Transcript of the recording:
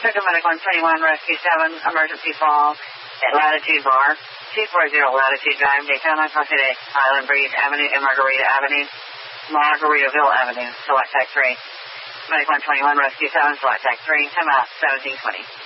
Circle Medic 121, Rescue 7, emergency fall at Latitude Bar, 240 Latitude Drive, Daytona, Coffee Island Breeze Avenue, and Margaritaville Avenue. Select Tech 3. Medic 121, Rescue 7, Select Tech 3, time out 1720.